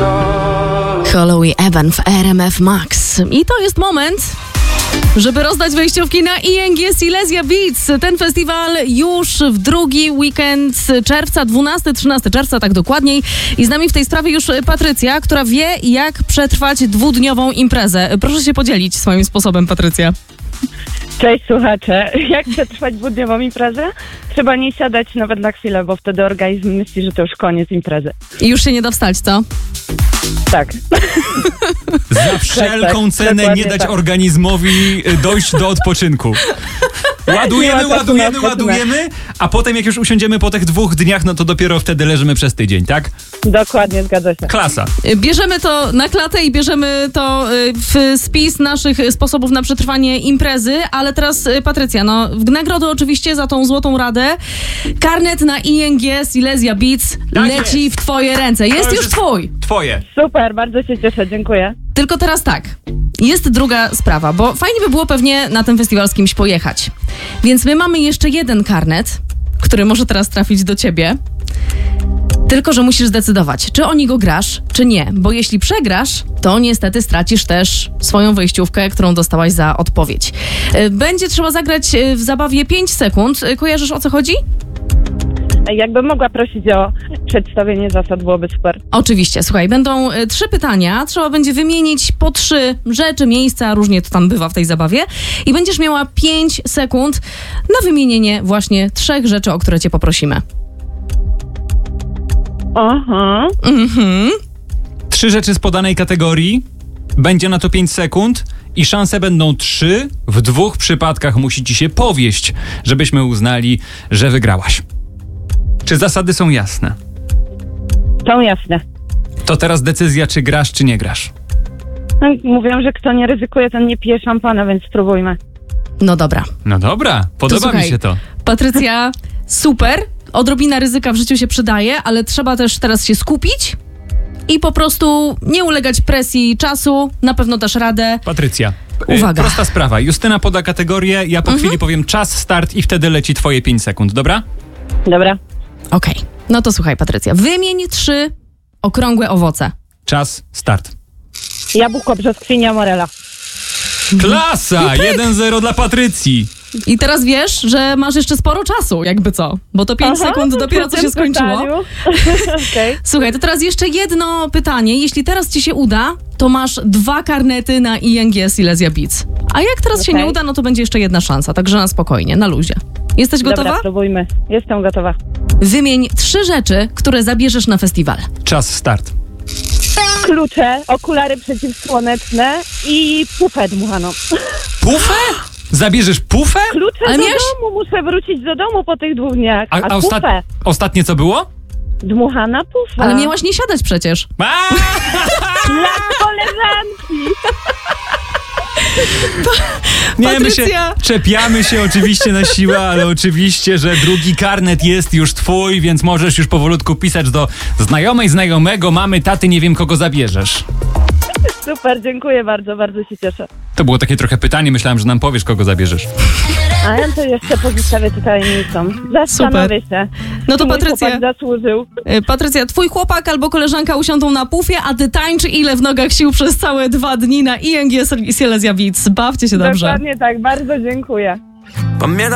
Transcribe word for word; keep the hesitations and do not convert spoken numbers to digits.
Holloway Evan w R M F Max. I to jest moment, żeby rozdać wejściówki na I N G Silesia Beats. Ten festiwal już w drugi weekend czerwca, dwunastego trzynastego czerwca, tak dokładniej. I z nami w tej sprawie już Patrycja, która wie, jak przetrwać dwudniową imprezę. Proszę się podzielić swoim sposobem, Patrycja. Cześć słuchacze. Jak przetrwać dwudniową imprezę? Trzeba nie siadać nawet na chwilę, bo wtedy organizm myśli, że to już koniec imprezy. I już się nie da wstać, co? Tak. Za wszelką tak, cenę tak, nie dać tak. organizmowi dojść do odpoczynku. Ładujemy, ładujemy, ładujemy, a potem jak już usiądziemy po tych dwóch dniach, no to dopiero wtedy leżymy przez tydzień, tak? Dokładnie, zgadza się. Klasa. Bierzemy to na klatę i bierzemy to w spis naszych sposobów na przetrwanie imprezy, ale teraz Patrycja, no w nagrodę oczywiście za tą złotą radę. Karnet na I N G Silesia Beats Tak leci jest. w twoje ręce. Jest To już jest twój. Twoje. Super, bardzo się cieszę, dziękuję. Tylko teraz tak, jest druga sprawa, bo fajnie by było pewnie na ten festiwal z kimś pojechać. Więc my mamy jeszcze jeden karnet, który może teraz trafić do ciebie. Tylko że musisz zdecydować, czy o niego grasz, czy nie. Bo jeśli przegrasz, to niestety stracisz też swoją wejściówkę, którą dostałaś za odpowiedź. Będzie trzeba zagrać w zabawie pięć sekund. Kojarzysz, o co chodzi? Jakbym mogła prosić o przedstawienie zasad, byłoby super. Oczywiście, słuchaj, będą y, trzy pytania, trzeba będzie wymienić po trzy rzeczy, miejsca, różnie to tam bywa w tej zabawie i będziesz miała pięć sekund na wymienienie właśnie trzech rzeczy, o które cię poprosimy. Aha. Mhm. Trzy rzeczy z podanej kategorii, będzie na to pięć sekund i szanse będą trzy. W dwóch przypadkach musi ci się powieść, żebyśmy uznali, że wygrałaś. Czy zasady są jasne? Są jasne. To teraz decyzja, czy grasz, czy nie grasz. No, mówią, że kto nie ryzykuje, ten nie pije szampana, więc spróbujmy. No dobra. No dobra, podoba To słuchaj, mi się to. Patrycja, super, odrobina ryzyka w życiu się przydaje, ale trzeba też teraz się skupić i po prostu nie ulegać presji czasu, na pewno dasz radę. Patrycja, Uwaga. y, prosta sprawa. Justyna poda kategorię, ja po Mhm. chwili powiem czas, start i wtedy leci twoje pięć sekund, dobra? Dobra. Okej, no to słuchaj, Patrycja, wymień trzy okrągłe owoce. Czas, start. Jabłko, brzoskwinia, morela. Klasa! jeden zero dla Patrycji. I teraz wiesz, że masz jeszcze sporo czasu, jakby co, bo to pięć Aha, sekund to dopiero w co tym się skończyło. pytaniu. Okej. Słuchaj, to teraz jeszcze jedno pytanie. Jeśli teraz ci się uda, to masz dwa karnety na I N G Silesia Beats. A jak teraz się Okej. nie uda, no to będzie jeszcze jedna szansa, także na spokojnie, na luzie. Jesteś gotowa? Dobra, spróbujmy. Jestem gotowa. Wymień trzy rzeczy, które zabierzesz na festiwal. Czas, start. Klucze, okulary przeciwsłoneczne i pufę dmuchaną. Pufę? Zabierzesz pufę? Klucze Ale do miałeś- domu, muszę wrócić do domu po tych dwóch dniach. A, A, a osta- pufę, ostatnie co było? dmuchana pufa. Ale miałaś nie siadać przecież. A! Dla koleżanki. Nie, my się Patrycja. czepiamy się oczywiście na siłę, ale oczywiście, że drugi karnet jest już twój, więc możesz już powolutku pisać do znajomej, znajomego, mamy, taty, nie wiem kogo zabierzesz. Super, dziękuję bardzo, bardzo się cieszę. To było takie trochę pytanie, myślałem, że nam powiesz, kogo zabierzesz. A ja to jeszcze pozostawię tutaj tajemnicą. Zastanowię się. No to Mój Patrycja, chłopak zasłużył. y, Patrycja, twój chłopak albo koleżanka usiądą na pufie, a ty tańcz ile w nogach sił przez całe dwa dni na I N G Silesia Beats. Bawcie się dobrze. Dokładnie tak, bardzo dziękuję.